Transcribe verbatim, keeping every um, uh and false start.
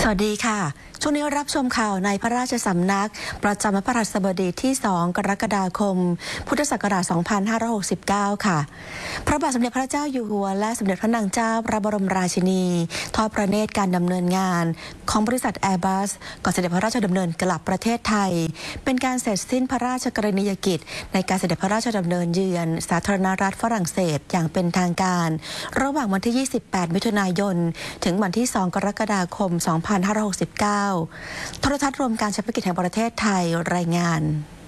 สวัสดีค่ะช่วงนี้รับชมข่าวในพระราชสำนักประจำวันพฤหัสบดีที่สองกรกฎาคมพุทธศักราชสองพันห้าร้อยหกสิบเก้าค่ะพระบาทสมเด็จพระเจ้าอยู่หัวและสมเด็จพระนางเจ้าพระบรมราชินีทอดพระเนตรการดำเนินงานของบริษัท Airbus ก่อนเสด็จพระราชดำเนินกลับประเทศไทยเป็นการเสร็จสิ้นพระราชกรณียกิจในการเสด็จพระราชดำเนินเยือนสาธารณรัฐฝรั่งเศสอย่างเป็นทางการระหว่างวันที่ยี่สิบแปดมิถุนายนถึงวันที่สองกรกฎาคมสองพันห้าร้อยหกสิบเก้าโทรทัศน์รวมการเฉพาะกิจแห่งประเทศไทยรายงาน